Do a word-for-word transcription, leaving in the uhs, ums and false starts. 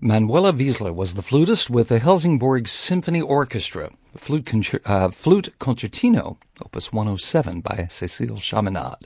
Manuela Wiesler was the flutist with the Helsingborg Symphony Orchestra, the flute, concer- uh, flute concertino, opus one oh seven by Cécile Chaminade.